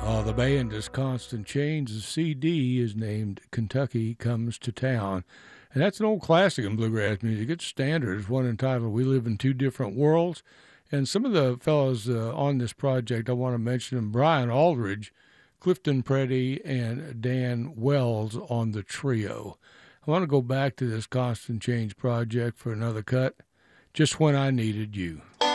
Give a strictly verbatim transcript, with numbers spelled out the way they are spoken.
Uh, the band is Constant Change. The C D is named Kentucky Comes to Town. And that's an old classic in bluegrass music. It's standard. It's one entitled We Live in Two Different Worlds. And some of the fellows uh, on this project, I want to mention them: Brian Aldridge, Clifton Preddy, and Dan Wells on the trio. I want to go back to this Constant Change project for another cut, Just When I Needed You.